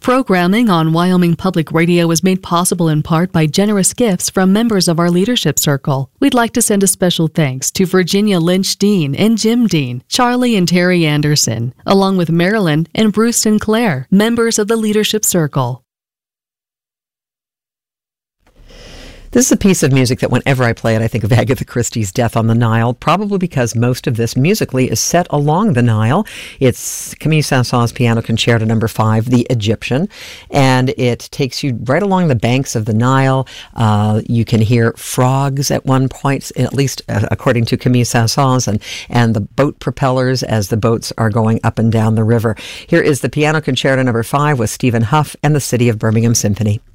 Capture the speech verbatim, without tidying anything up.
Programming on Wyoming Public Radio is made possible in part by generous gifts from members of our leadership circle. We'd like to send a special thanks to Virginia Lynch Dean and Jim Dean, Charlie and Terry Anderson, along with Marilyn and Bruce Sinclair, members of the leadership circle. This is a piece of music that whenever I play it, I think of Agatha Christie's Death on the Nile, probably because most of this musically is set along the Nile. It's Camille Saint-Saëns' Piano Concerto Number Five, The Egyptian, and it takes you right along the banks of the Nile. Uh, you can hear frogs at one point, at least uh, according to Camille Saint-Saëns, and, and the boat propellers as the boats are going up and down the river. Here is the Piano Concerto Number Five with Stephen Huff and the City of Birmingham Symphony.